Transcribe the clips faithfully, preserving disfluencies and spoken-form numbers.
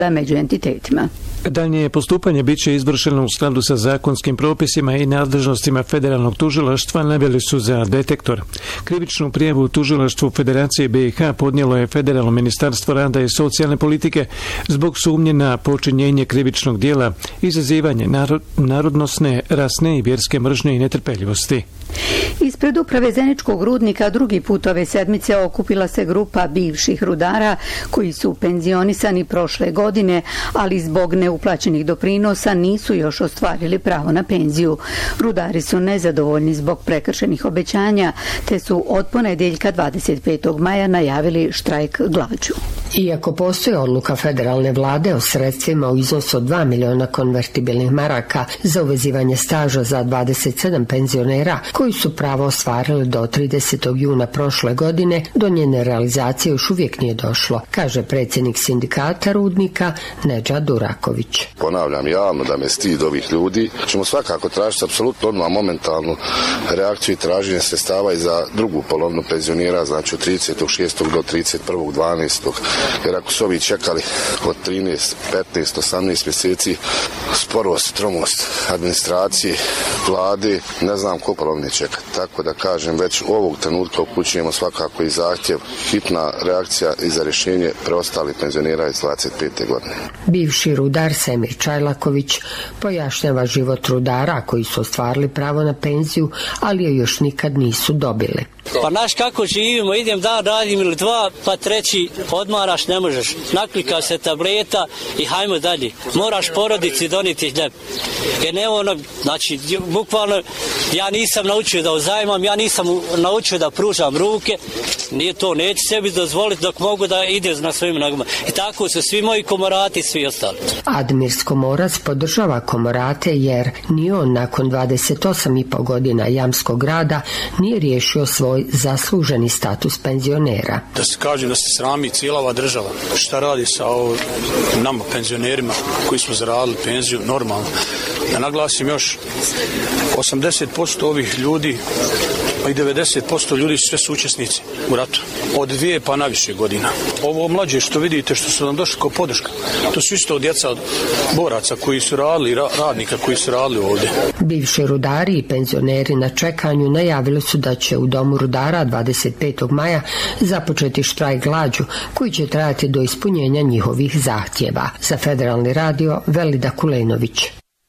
među entitetima. Daljnje postupanje biće izvršeno u skladu sa zakonskim propisima i nadležnostima federalnog tužilaštva, naveli su za Detektor. Krivičnu prijavu u tužilaštvu Federacije B i H podnijelo je Federalno ministarstvo rada i socijalne politike zbog sumnje na počinjenje krivičnog dijela, izazivanje narod, narodnosne, rasne i vjerske mržnje i netrpeljivosti. Ispred uprave Zeničkog rudnika drugi put ove sedmice okupila se grupa bivših rudara koji su penzionisani prošle godine, ali zbog neuplaćenih doprinosa nisu još ostvarili pravo na penziju. Rudari su nezadovoljni zbog prekršenih obećanja, te su od ponedeljka dvadeset petog maja najavili štrajk glađu. Iako postoji odluka federalne vlade o sredstvima u iznosu od dva miliona konvertibilnih maraka za uvezivanje staža za dvadeset sedam penzionera koji su pravo ostvarili do tridesetog juna prošle godine, do njene realizacije još uvijek nije došlo, kaže predsjednik sindikata rudnika Nedža Duraković. Ponavljam javno da me stid ovih ljudi. Ćemo svakako tražiti apsolutno odmah momentalnu reakciju i traženje sredstava i za drugu polovinu penzionera, znači od tridesetog šestog do trideset prvog dvanaestog Jer ako su ovi čekali od trinaest, petnaest, osamnaest mjeseci, sporost, tromost administracije, vlade, ne znam ko polovne čekati. Tako da kažem, već u ovog trenutka upućujemo svakako i zahtjev, hitna reakcija i za rješenje preostalih penzionera iz dvadeset pete godine. Bivši rudar Semir Čajlaković pojašnjava život rudara koji su ostvarili pravo na penziju, ali je još nikad nisu dobili. Pa znaš kako živimo, idem dan radim ili dva, pa treći odmaraš, ne možeš. Naklika se tableta i hajmo dalje. Moraš porodici doniti hljeb. Jer ne ono, znači, bukvalno, ja nisam naučio da uzajmam, ja nisam naučio da pružam ruke, nije to, neću sebi dozvoliti dok mogu da ide na svojim nogama. I tako su svi moji komorati i svi ostali. Admir Skomorac podržava komorate jer ni on nakon dvadeset osam i po godina jamskog rada nije riješio svoj zasluženi status penzionera. Da se kaže da se srami cijela ova država. Šta radi sa ovo, nama penzionerima koji smo zaradili penziju normalno. Da naglasim još, osamdeset posto ovih ljudi pa i devedeset posto ljudi su sve su učesnici u ratu. Od dvije pa na više godina. Ovo mlađe što vidite, što su nam došli kao podrška, to su isto djeca od boraca koji su radili, radnika koji su radili ovdje. Bivši rudari i penzioneri na čekanju najavili su da će u domu rudara dvadeset petog maja započeti štrajk glađu koji će trajati do ispunjenja njihovih zahtjeva. Za Federalni radio Velida Kulenović.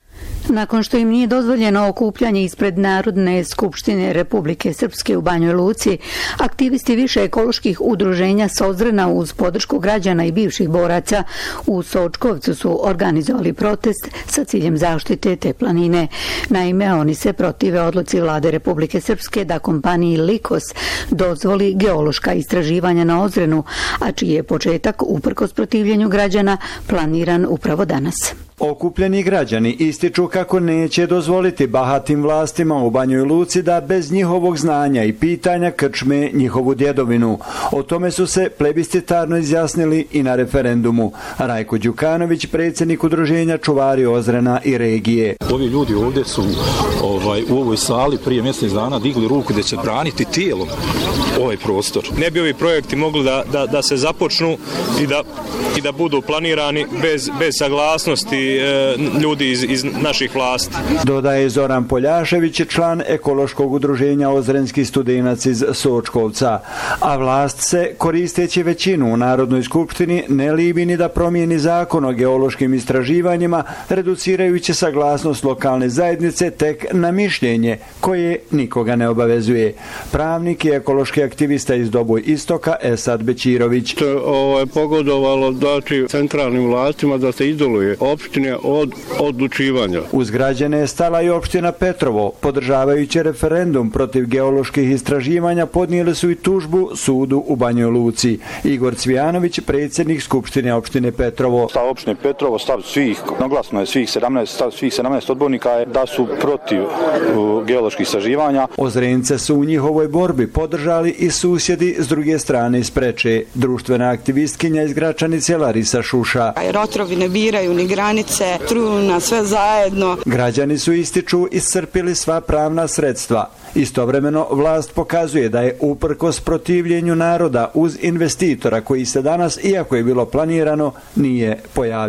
Nakon što im nije dozvoljeno okupljanje ispred Narodne skupštine Republike Srpske u Banjoj Luci, aktivisti više ekoloških udruženja Sozrena uz podršku građana i bivših boraca u Sočkovcu su organizovali protest sa ciljem zaštite te planine. Naime, oni se protive odluci vlade Republike Srpske da kompaniji Likos dozvoli geološka istraživanja na Ozrenu, a čiji je početak uprkos protivljenju građana planiran upravo danas. Okupljeni građani ističu kako neće dozvoliti bahatim vlastima u Banjoj Luci da bez njihovog znanja i pitanja krčme njihovu djedovinu. O tome su se plebiscitarno izjasnili i na referendumu. Rajko Đukanović, predsjednik udruženja Čuvari Ozrena i regije. Ovi ljudi ovdje su ovaj, u ovoj sali prije mjesec dana digli ruku da će braniti tijelom ovaj prostor. Ne bi ovi projekti mogli da, da, da se započnu i da, i da budu planirani bez, bez saglasnosti ljudi iz, iz naših vlasti. Dodaje Zoran Poljašević, član ekološkog udruženja Ozrenski studenac iz Sočkovca. A vlast se, koristeći većinu u Narodnoj skupštini, ne libi ni da promijeni zakon o geološkim istraživanjima, reducirajući saglasnost lokalne zajednice tek na mišljenje, koje nikoga ne obavezuje. Pravnik i ekološki aktivista iz Doboj Istoka Esad Bećirović. To je ovo, pogodovalo znači centralnim vlastima da se izoluje opštine od odlučivanja. Uz građane je stala i opština Petrovo. Podržavajući referendum protiv geoloških istraživanja podnijeli su i tužbu sudu u Banjoj Luci. Igor Cvijanović, predsjednik Skupštine opštine Petrovo. Stav opštine Petrovo, stav svih, naglasno je svih sedamnaest, stav svih sedamnaest odbornika je da su protiv uh, geoloških istraživanja. Ozrence su u njihovoj borbi podržali i susjedi s druge strane iz Preče. Društvena aktivistkinja iz Gračanice Larisa Šuša. Rotrovi ne biraju ni granice, truju na sve zajedno. Građani su ističu iscrpili sva pravna sredstva. Istovremeno vlast pokazuje da je uprkos protivljenju naroda uz investitora koji se danas, iako je bilo planirano, nije pojavio.